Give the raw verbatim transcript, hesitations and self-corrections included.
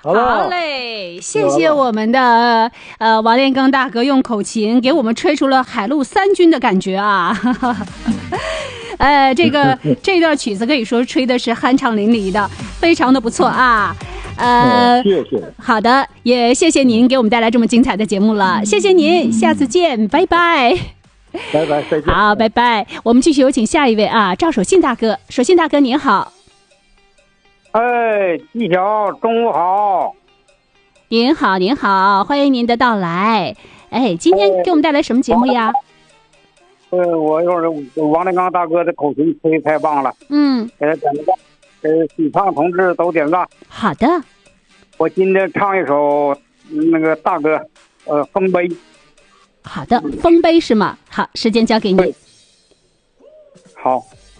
好了， 好嘞，谢谢我们的呃王连刚大哥用口琴给我们吹出了海陆三军的感觉啊！呃，这个这段曲子可以说吹的是酣畅淋漓的，非常的不错啊。呃， 谢谢。 好的，也谢谢您给我们带来这么精彩的节目了，谢谢您，下次见，拜拜。 拜拜，再见。 好，拜拜。我们继续有请下一位啊，赵守信大哥。守信大哥您好。 哎，季晓，中午好。 您好，您好，欢迎您的到来。哎，今天给我们带来什么节目呀？ 呃，我要是王连刚大哥的口琴吹太棒了， 嗯， 给他点个赞，给许畅同志都点赞。 好的。 我今天唱一首那个大哥，呃，丰碑。 好的，丰碑是吗？好，时间交给你。 好。